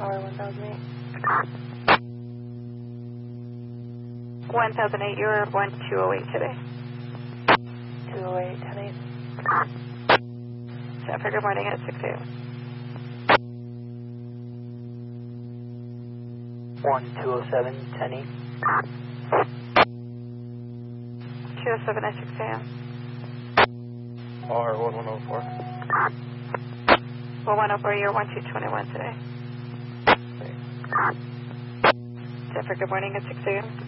R1008. 1008, you're 1208 today. 208, 10-8. Jennifer, good morning at 6 a.m. 1207, 10-8. 207 at 6 a.m. R1104. 1104, you're 1221 today. Jennifer, good morning at 6 a.m.